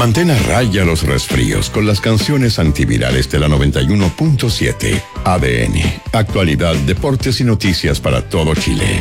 Mantén a raya los resfríos con las canciones antivirales de la 91.7. ADN. Actualidad, deportes y noticias para todo Chile.